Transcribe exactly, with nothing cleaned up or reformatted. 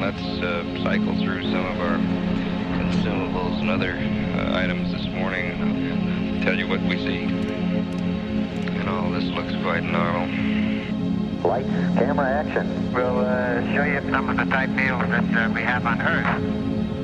let's uh, cycle through some of our consumables and other uh, items this morning and tell you what we see. And all this looks quite normal. Lights, camera, action. We'll uh, show you some of the type deals that uh, we have on Earth.